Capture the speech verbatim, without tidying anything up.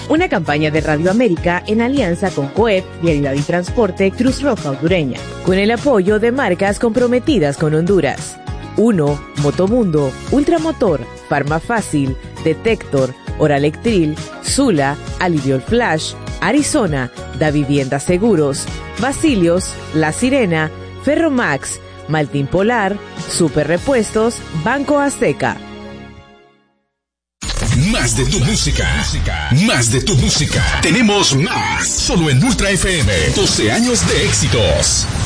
Una campaña de Radio América en alianza con COEP, Vialidad y Transporte, Cruz Roja Hondureña, con el apoyo de marcas comprometidas con Honduras. uno. Motomundo, Ultramotor, Farmafácil, Detector, Oralectril, Zula, Aliviol Flash, Arizona, Da Vivienda Seguros, Basilios, La Sirena, Ferromax, Maltín Polar, Super Repuestos, Banco Azteca. Más de tu música, más de tu música. Tenemos más, solo en Ultra F M. doce años de éxitos.